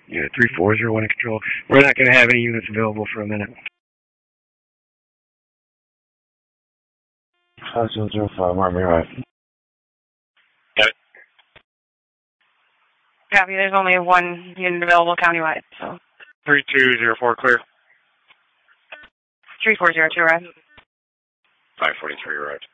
Unit 3401 in control. We're not going to have any units available for a minute. 5005, Mark me right. Got it. Copy, there's only one unit available countywide, so. 3204 clear. 3402 arrived. 543 arrived.